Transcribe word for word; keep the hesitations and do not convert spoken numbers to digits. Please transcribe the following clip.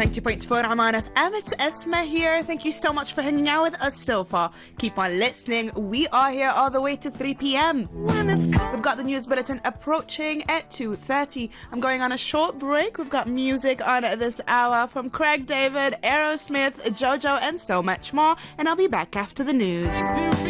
ninety point four Amman F M, it's Esma here. Thank you so much for hanging out with us so far. Keep on listening. We are here all the way to three p.m. We've got the news bulletin approaching at two thirty. I'm going on a short break. We've got music on this hour from Craig David, Aerosmith, JoJo, and so much more. And I'll be back after the news.